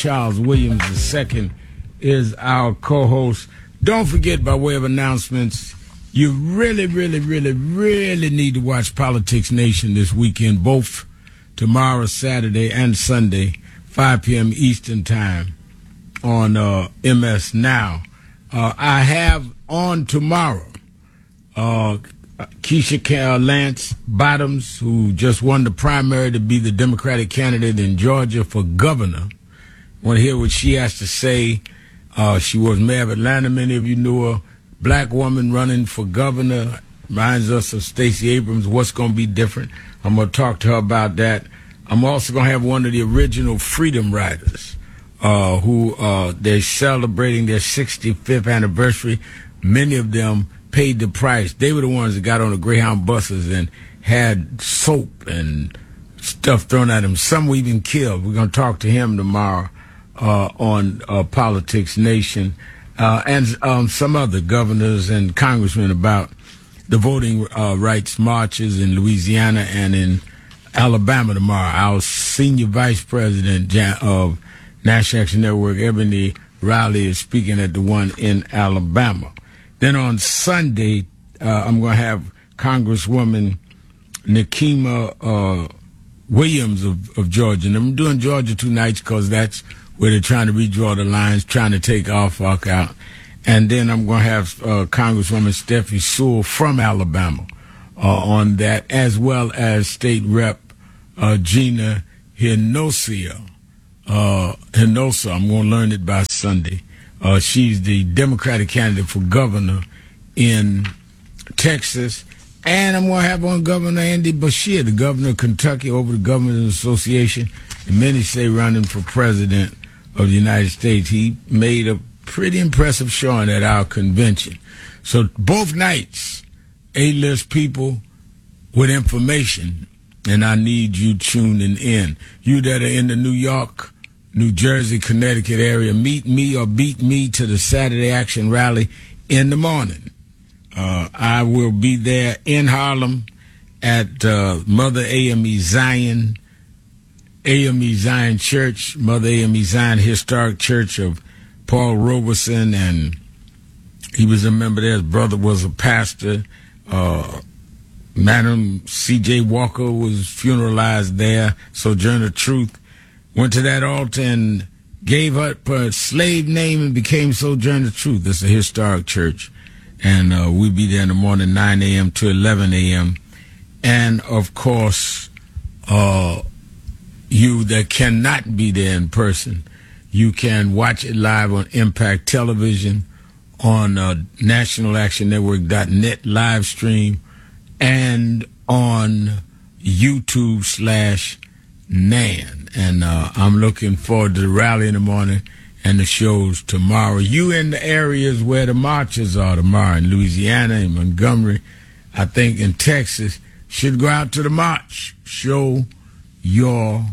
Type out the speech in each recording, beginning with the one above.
Charles Williams II is our co-host. Don't forget, by way of announcements, you really need to watch Politics Nation this weekend, both tomorrow, Saturday, and Sunday, 5 p.m. Eastern Time on MS Now. I have on tomorrow Keisha Lance Bottoms, who just won the primary to be the Democratic candidate in Georgia for governor. Want to hear what she has to say. She was mayor of Atlanta. Many of you knew her. Black woman running for governor. Reminds us of Stacey Abrams. What's going to be different? I'm going to talk to her about that. I'm also going to have one of the original Freedom Riders who they're celebrating their 65th anniversary. Many of them paid the price. They were the ones that got on the Greyhound buses and had soap and stuff thrown at them. Some were even killed. We're going to talk to him tomorrow on Politics Nation, and some other governors and congressmen about the voting rights marches in Louisiana and in Alabama tomorrow. Our senior vice president of National Action Network, Ebony Riley, is speaking at the one in Alabama. Then on Sunday, I'm going to have Congresswoman Nikema Williams of Georgia. And I'm doing Georgia 2 nights because that's where they're trying to redraw the lines, trying to take Falk out. And then I'm going to have Congresswoman Steffi Sewell from Alabama on that, as well as State Rep Gina Hinosa. I'm going to learn it by Sunday. She's the Democratic candidate for governor in Texas. And I'm going to have on Governor Andy Beshear, the governor of Kentucky, over the Governors Association. And many say running for president of the United States. He made a pretty impressive showing at our convention. So both nights, A-list people with information, and I need you tuning in. You that are in the New York, New Jersey, Connecticut area, meet me or beat me to the Saturday Action Rally in the morning. I will be there in Harlem at Mother AME Zion Church, Mother AME Zion Historic Church of Paul Robeson, and he was a member there. His brother was a pastor. Madam C.J. Walker was funeralized there. Sojourner Truth went to that altar and gave up her slave name and became Sojourner Truth. It's a historic church. And we'll be there in the morning, 9 a.m. to 11 a.m. And, of course, you that cannot be there in person, you can watch it live on Impact Television, on nationalactionnetwork.net live stream, and on YouTube/NAN. And I'm looking forward to the rally in the morning and the shows tomorrow. You in the areas where the marches are tomorrow, in Louisiana, in Montgomery, I think in Texas, should go out to the march. Show your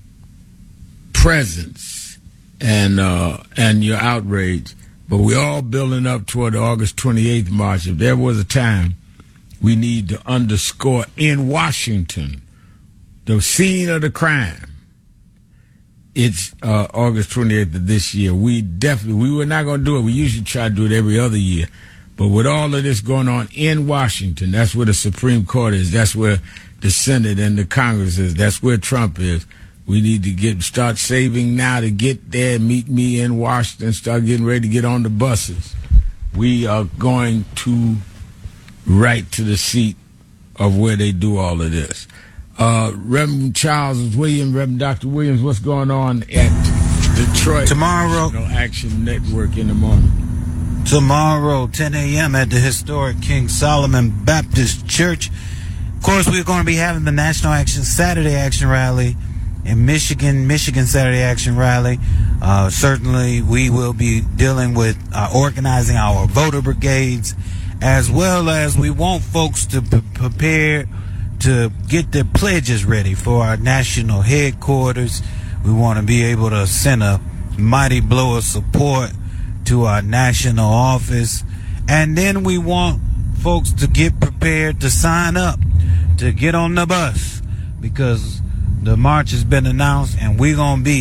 presence and your outrage. But we're all building up toward the August 28th march. If there was a time we need to underscore in Washington the scene of the crime, it's August 28th of this year. We were not going to do it. We usually try to do it every other year. But with all of this going on in Washington, that's where the Supreme Court is. That's where the Senate and the Congress is. That's where Trump is. We need to start saving now to get there. Meet me in Washington. Start getting ready to get on the buses. We are going to right to the seat of where they do all of this. Reverend Charles Williams, Reverend Dr. Williams, what's going on at Detroit tomorrow? National Action Network in the morning. Tomorrow, 10 a.m. at the historic King Solomon Baptist Church. Of course, we're going to be having the National Action Saturday Action Rally in Michigan Saturday Action Rally. Certainly, we will be dealing with organizing our voter brigades, as well as we want folks to prepare to get their pledges ready for our national headquarters. We want to be able to send a mighty blow of support to our national office. And then we want folks to get prepared to sign up, to get on the bus, because the march has been announced and we're going to be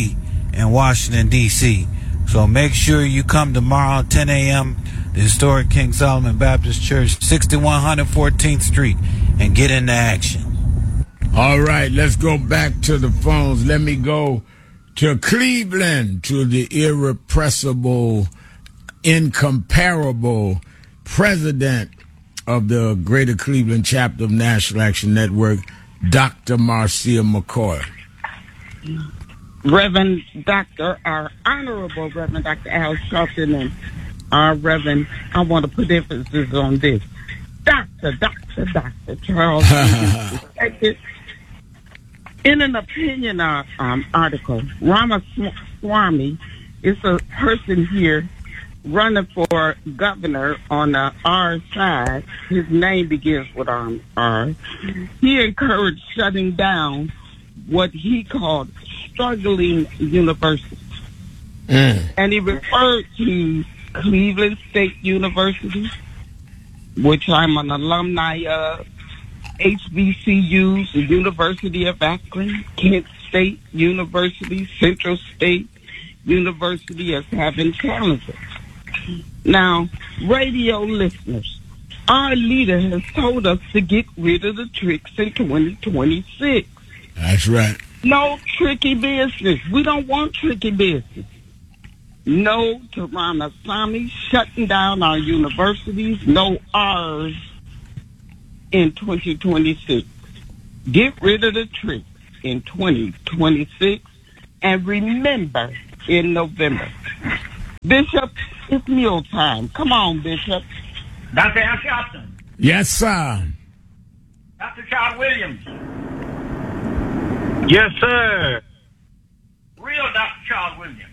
in Washington, D.C. So make sure you come tomorrow, 10 a.m., the historic King Solomon Baptist Church, 6100 14th Street, and get into action. All right, let's go back to the phones. Let me go to Cleveland, to the irrepressible, incomparable president of the Greater Cleveland chapter of National Action Network, Dr. Marcia McCoy. Reverend Dr. our Honorable Reverend Dr. Al Sharpton, and our Reverend, I want to put emphasis on this. Dr. Charles Williams, in an opinion article, Ramaswamy is a person here running for governor on the R side. His name begins with R. He encouraged shutting down what he called struggling universities. And he referred to Cleveland State University, which I'm an alumni of, HBCUs, the University of Akron, Kent State University, Central State University as having challenges. Now, radio listeners, our leader has told us to get rid of the tricks in 2026. That's right. No tricky business. We don't want tricky business. No to Ramaswamy shutting down our universities. No R's in 2026. Get rid of the tricks in 2026. And remember, in November. Bishop, it's meal time. Come on, Bishop. Dr. Al Sharpton. Yes, sir. Dr. Charles Williams. Yes, sir. Real Dr. Charles Williams.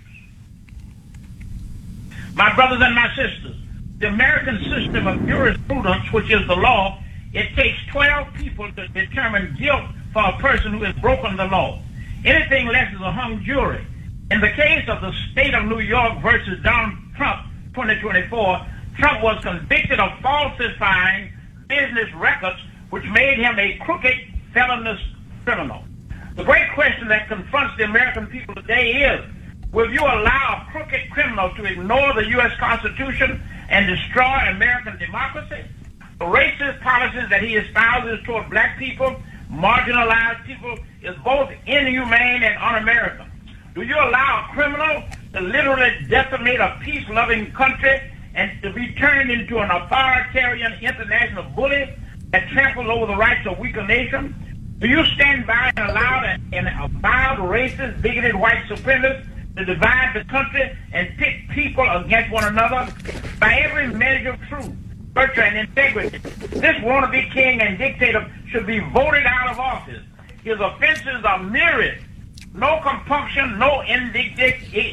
My brothers and my sisters, the American system of jurisprudence, which is the law, it takes 12 people to determine guilt for a person who has broken the law. Anything less is a hung jury. In the case of the state of New York versus Donald Trump, 2024, Trump was convicted of falsifying business records, which made him a crooked, felonious criminal. The great question that confronts the American people today is, will you allow a crooked criminal to ignore the U.S. Constitution and destroy American democracy? The racist policies that he espouses toward black people, marginalized people, is both inhumane and un-American. Do you allow a criminal to literally decimate a peace-loving country and to be turned into an authoritarian international bully that tramples over the rights of weaker nations? Do you stand by and allow an avowed racist, bigoted white supremacist to divide the country and pit people against one another? By every measure of truth, virtue, and integrity, this wannabe king and dictator should be voted out of office. His offenses are myriad. No compunction, no indignity.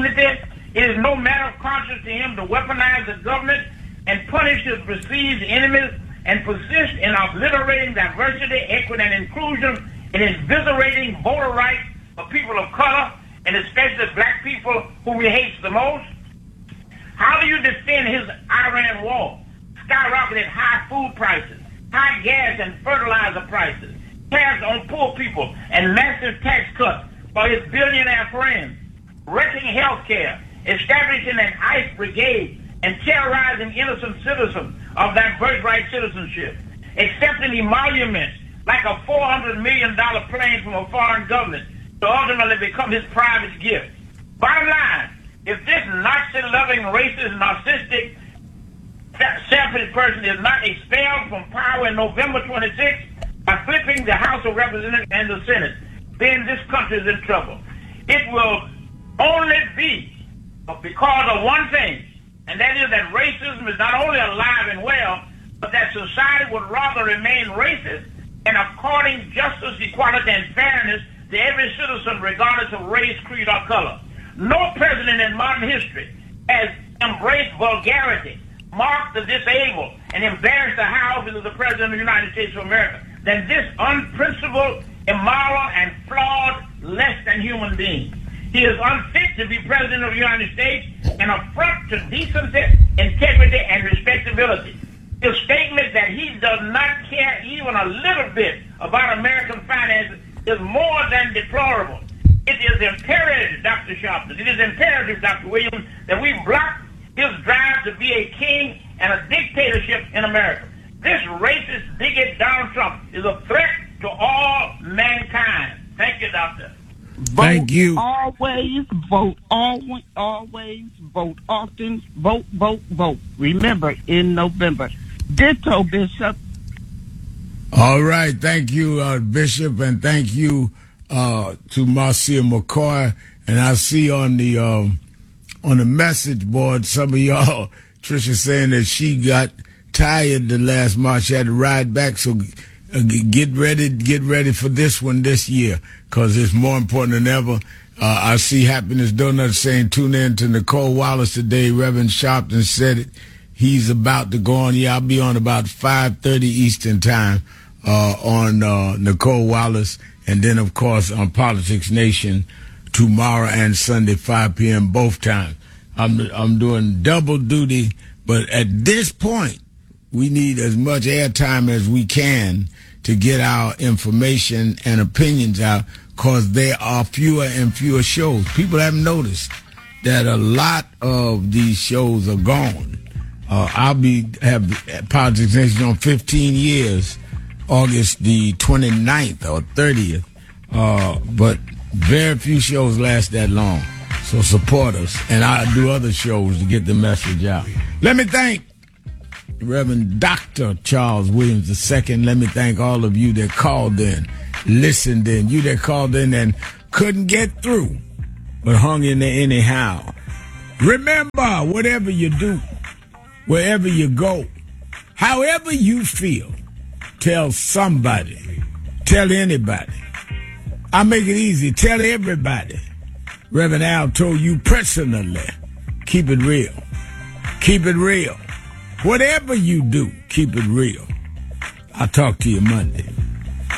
It is no matter of conscience to him to weaponize the government and punish his perceived enemies and persist in obliterating diversity, equity, and inclusion, and eviscerating voter rights of people of color, and especially black people whom he hates the most. How do you defend his Iran war? Skyrocketed high food prices, high gas and fertilizer prices, tariffs on poor people, and massive tax cuts for his billionaire friends, wrecking health care, establishing an ICE brigade, and terrorizing innocent citizens of that birthright citizenship, accepting emoluments like a $400 million plane from a foreign government to ultimately become his private gift. Bottom line, if this Nazi-loving, racist, narcissistic, selfish person is not expelled from power in November 26th by flipping the House of Representatives and the Senate, then this country is in trouble. It will only be because of one thing, and that is that racism is not only alive and well, but that society would rather remain racist and according justice, equality, and fairness to every citizen regardless of race, creed, or color. No president in modern history has embraced vulgarity, marked the disabled, and embarrassed the houses of the President of the United States of America than this unprincipled, immoral, and flawed, less than human being. He is unfit to be President of the United States and affront to decency, integrity, and respectability. His statement that he does not care even a little bit about American finances is more than deplorable. It is imperative, Dr. Sharpton, it is imperative, Dr. Williams, that we block his drive to be a king and a dictatorship in America. This racist bigot Donald Trump is a threat to all mankind. Thank you, Doctor. Thank you. Always vote. Always vote. Often vote, vote, vote. Remember, in November. Ditto, Bishop. All right. Thank you, Bishop, and thank you to Marcia McCoy. And I see on the message board some of y'all, Tricia, saying that she got tired the last March. She had to ride back. So get ready for this one this year, because it's more important than ever. I see Happiness Donut saying, tune in to Nicole Wallace today. Reverend Sharpton said it. He's about to go on. Yeah, I'll be on about 5:30 Eastern time on Nicole Wallace. And then, of course, on Politics Nation tomorrow and Sunday, 5 p.m. both times. I'm doing double duty, but at this point, we need as much airtime as we can to get our information and opinions out, because there are fewer and fewer shows. People haven't noticed that a lot of these shows are gone. I'll have Politics Nation on 15 years, August the 29th or 30th, but very few shows last that long. So support us, and I'll do other shows to get the message out. Let me thank Reverend Dr. Charles Williams II. Let me thank all of you that called in, listened in, you that called in and couldn't get through, but hung in there anyhow. Remember, whatever you do, wherever you go, however you feel, tell somebody, tell anybody. I make it easy, tell everybody. Reverend Al told you personally, keep it real. Keep it real. Whatever you do, keep it real. I'll talk to you Monday.